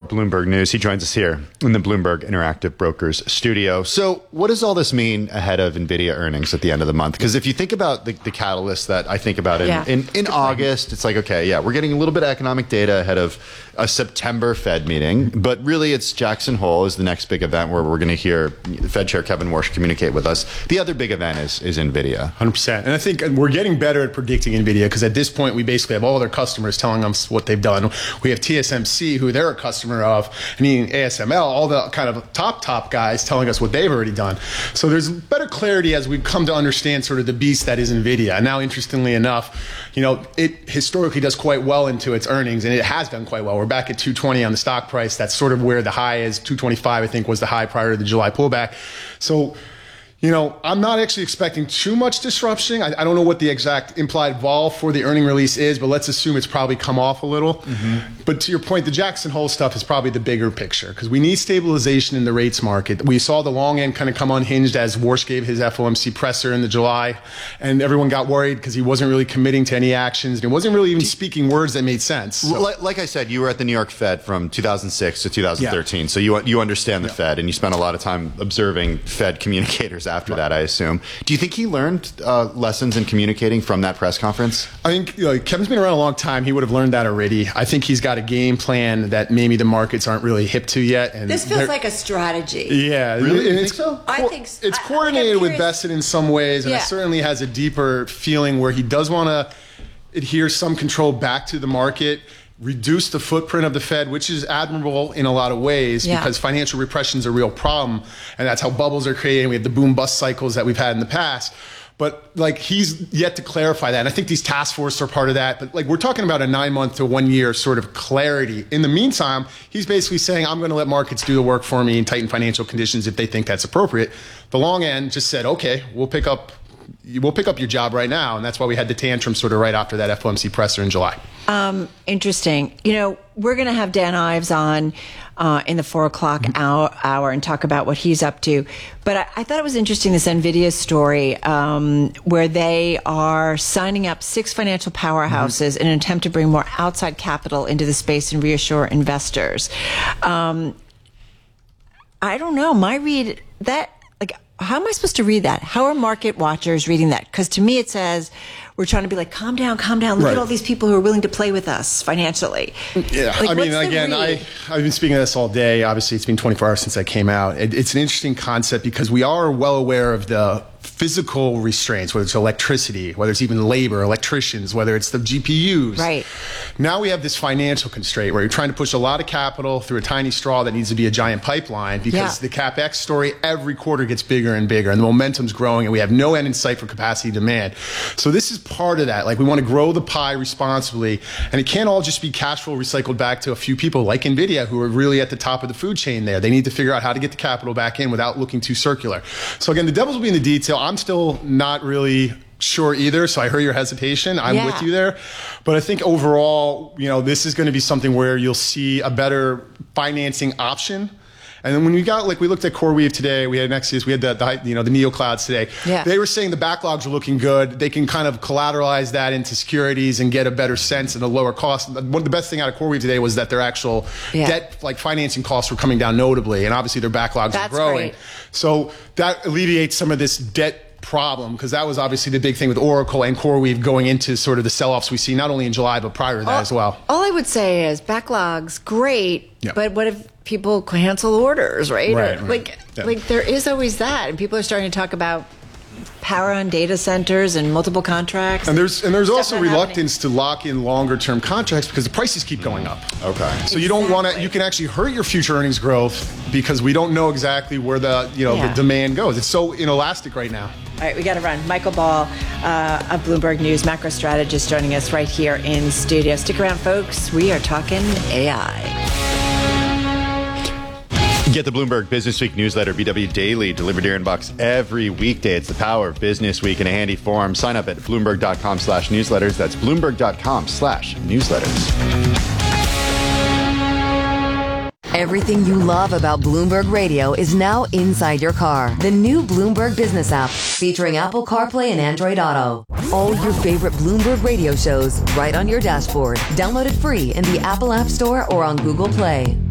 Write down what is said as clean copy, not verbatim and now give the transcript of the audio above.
Bloomberg News. He joins us here in the Bloomberg Interactive Brokers studio. So what does all this mean ahead of NVIDIA earnings at the end of the month? Because if you think about the catalyst that I think about in August, it's like, okay, yeah, we're getting a little bit of economic data ahead of a September Fed meeting. But really, it's Jackson Hole is the next big event where we're going to hear Fed Chair Kevin Warsh communicate with us. The other big event is NVIDIA. 100%. And I think we're getting better at predicting NVIDIA because at this point, we basically have all their customers telling us what they've done. We have TSMC, who they're a customer of, and ASML, all the kind of top guys telling us what they've already done. So there's better clarity as we've come to understand sort of the beast that is NVIDIA. And now, interestingly enough, it historically does quite well into its earnings, and it has done quite well. We're back at 220 on the stock price. That's sort of where the high is. 225, I think, was the high prior to the July pullback. So, I'm not actually expecting too much disruption. I don't know what the exact implied vol for the earning release is, but let's assume it's probably come off a little. Mm-hmm. But to your point, the Jackson Hole stuff is probably the bigger picture because we need stabilization in the rates market. We saw the long end kind of come unhinged as Warsh gave his FOMC presser in the July, and everyone got worried because he wasn't really committing to any actions, and he wasn't really even speaking words that made sense. So. Like I said, you were at the New York Fed from 2006 to 2013, so you understand the Fed, and you spent a lot of time observing Fed communicators after that, I assume. Do you think he learned lessons in communicating from that press conference? I think Kevin's been around a long time. He would have learned that already. I think he's got a game plan that maybe the markets aren't really hip to yet. And this feels like a strategy. Yeah. Really? You think so? I think so. It's coordinated with Bessent in some ways, and it certainly has a deeper feeling where he does want to adhere some control back to the market, reduce the footprint of the Fed, which is admirable in a lot of ways because financial repression is a real problem, and that's how bubbles are created. We have the boom-bust cycles that we've had in the past. But he's yet to clarify that. And I think these task forces are part of that. But we're talking about a 9-month to 1 year sort of clarity. In the meantime, he's basically saying, I'm going to let markets do the work for me and tighten financial conditions if they think that's appropriate. The long end just said, okay, we'll pick up your job right now. And that's why we had the tantrum sort of right after that FOMC presser in July. Interesting. We're going to have Dan Ives on in the 4 o'clock hour and talk about what he's up to. But I thought it was interesting, this NVIDIA story, where they are signing up 6 financial powerhouses in an attempt to bring more outside capital into the space and reassure investors. I don't know. My read that, how am I supposed to read that? How are market watchers reading that? Because to me, it says we're trying to be like, calm down. Look at all these people who are willing to play with us financially. Yeah, I mean, again, I've been speaking of this all day. Obviously, it's been 24 hours since I came out. It's an interesting concept because we are well aware of the physical restraints, whether it's electricity, whether it's even labor, electricians, whether it's the GPUs. Right. Now we have this financial constraint where you're trying to push a lot of capital through a tiny straw that needs to be a giant pipeline because the CapEx story every quarter gets bigger and bigger, and the momentum's growing, and we have no end in sight for capacity demand. So this is part of that. We want to grow the pie responsibly, and it can't all just be cash flow recycled back to a few people like NVIDIA who are really at the top of the food chain there. They need to figure out how to get the capital back in without looking too circular. So again, the devil's will be in the detail. I'm still not really sure either, so I heard your hesitation. I'm with you there. But I think overall, this is going to be something where you'll see a better financing option. And then when we looked at CoreWeave today, we had Nexius, we had the NeoClouds today. Yeah. They were saying the backlogs are looking good. They can kind of collateralize that into securities and get a better sense and a lower cost. One of the best thing out of CoreWeave today was that their actual debt, financing costs were coming down notably, and obviously their backlogs are growing. Great. So that alleviates some of this debt problem, because that was obviously the big thing with Oracle and CoreWeave going into sort of the sell-offs we see not only in July but prior to that as well. All I would say is backlogs, great, but what if people cancel orders, right? Like there is always that, and people are starting to talk about power on data centers and multiple contracts. And there's also reluctance to lock in longer term contracts because the prices keep going up. Okay. So you don't want to, you can actually hurt your future earnings growth because we don't know exactly where the demand goes. It's so inelastic right now. All right, we got to run. Michael Ball of Bloomberg News, macro strategist, joining us right here in studio. Stick around, folks. We are talking AI. Get the Bloomberg Business Week newsletter, BW Daily, delivered to your inbox every weekday. It's the power of Business Week in a handy form. Sign up at Bloomberg.com/newsletters. That's Bloomberg.com/newsletters. Everything you love about Bloomberg Radio is now inside your car. The new Bloomberg Business app, featuring Apple CarPlay and Android Auto. All your favorite Bloomberg Radio shows right on your dashboard. Download it free in the Apple App Store or on Google Play.